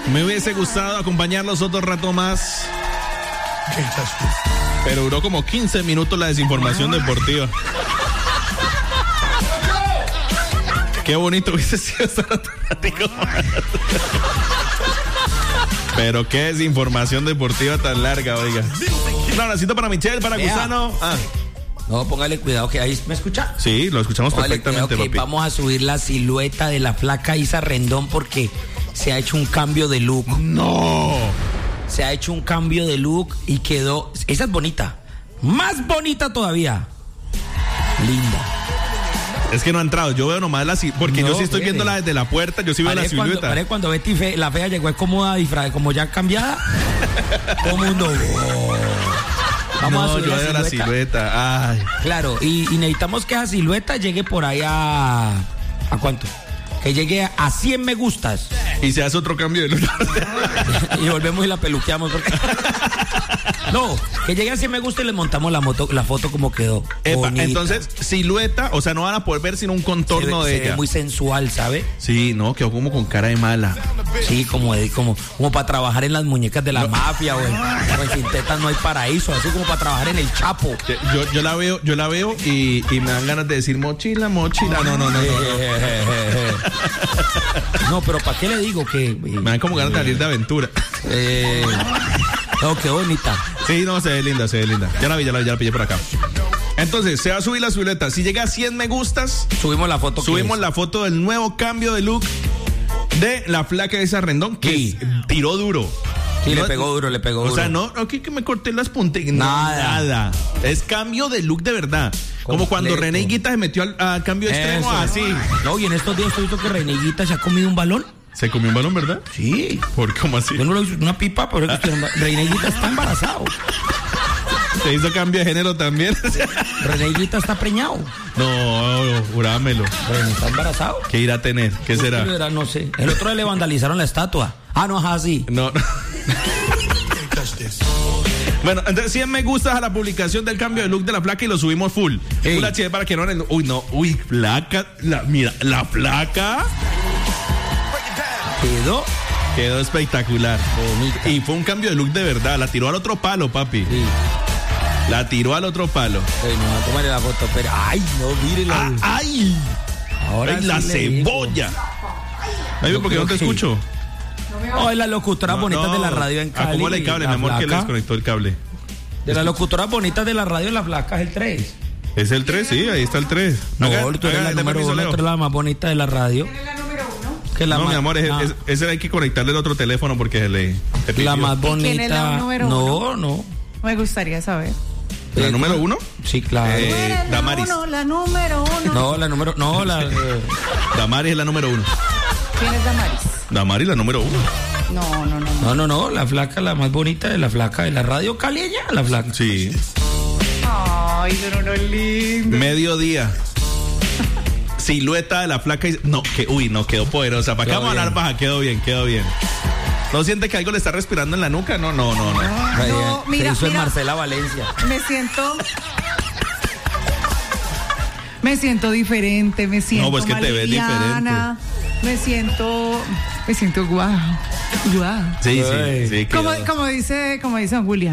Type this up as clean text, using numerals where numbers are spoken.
Me hubiese gustado acompañarlos otro rato más, pero duró como 15 minutos la desinformación deportiva. Qué bonito hubiese sido estar otro ratico más. Pero qué desinformación deportiva tan larga, oiga. Un abracito para Michelle, para Gusano. No, póngale cuidado que ahí me escucha. Sí, lo escuchamos Póngale perfectamente, cuidado que papi. vamos a subir la silueta de la flaca Isa Rendón porque se ha hecho un cambio de look. No. Se ha hecho un cambio de look y quedó. Esa es bonita. Más bonita todavía. Linda. Es que no ha entrado, yo veo nomás porque No, yo sí estoy mire. viéndola desde la puerta, yo sí veo la silueta. Cuando Betty la fea llegó es cómoda, como ya cambiada. Todo el mundo. Vamos a subir yo veo la silueta. Ay. Claro, y necesitamos que esa silueta llegue por ahí ¿a cuánto? Que llegue a 100 me gustas. Y se hace otro cambio de look. Y volvemos y la peluqueamos. No, que llegue a 100 me gusta y le montamos la foto como quedó. Epa, entonces, silueta, o sea, no van a poder ver sino un contorno de se ella. ve muy sensual, ¿sabe? Sí, no, quedó como con cara de mala. Sí, como para trabajar en las muñecas de la mafia o en Sin Tetas No Hay Paraíso, así como para trabajar en El Chapo. Yo la veo y me dan ganas de decir mochila. No. No, pero ¿para qué le digo que? Me dan como ganas de salir de aventura. No, qué bonita. Sí, no, se ve linda. Ya la pillé por acá. Entonces, se va a subir la silueta. Si llega a 100 me gustas, subimos la foto del nuevo cambio de look de la flaca Isa Rendón, que tiró duro. Sí, no, le pegó duro. O sea, no que me corté las puntas. Nada. Es cambio de look de verdad. Como cuando René Higuita se metió al cambio extremo, así. No, y en estos días estoy visto que René Higuita se ha comido un balón. ¿Se comió un balón, verdad? Sí. ¿Cómo así? Yo no lo hice, una pipa, pero es que René Higuita está embarazado. ¿Se hizo cambio de género también? René Higuita está preñado. No, jurámelo. René está embarazado. ¿Qué irá a tener? ¿Qué será? No sé. El otro le vandalizaron la estatua. No es así. No. Bueno, entonces 100 me gustas a la publicación del cambio de look de la flaca y lo subimos full. Full HD para que no... flaca. Mira, la flaca... Quedó espectacular. Bonita. Y fue un cambio de look de verdad. La tiró al otro palo, papi. Sí. La tiró al otro palo. No, tómale la foto, pero... ¡Ay, no, mírela! ¡Ay! Ahora ¡Ay, la cebolla! Ay, ¿por qué no te escucho? No, es las locutoras bonitas de la radio en Cali. Acomódale el cable, mi amor, que le desconectó el cable. De las locutoras bonitas de la radio en la flaca es el 3. ¿Es el 3? Sí, ahí está el 3. No, tú eres la número 1, tú eres la más bonita de la radio. ¿Quién es la número 1? No, mi amor, ese hay que conectarle el otro teléfono porque se le... La más bonita. ¿Quién es la número 1? No. Me gustaría saber. ¿La número 1? Sí, claro. Damaris. La número 1. Damaris es la número 1. ¿Quién es Damaris? Damaris la número 1. No, la flaca, la más bonita de la flaca de la radio caleña, la flaca. Sí. Ay, son unos lindos. Mediodía. Silueta de la flaca. No, quedó poderosa. ¿Para qué vamos a hablar baja? Quedó bien. ¿No siente que algo le está respirando en la nuca? No. No, mira. Eso es Marcela Valencia. Me siento diferente, me siento No, pues que te ves diferente. Me siento guau. Sí. Como dice Julián.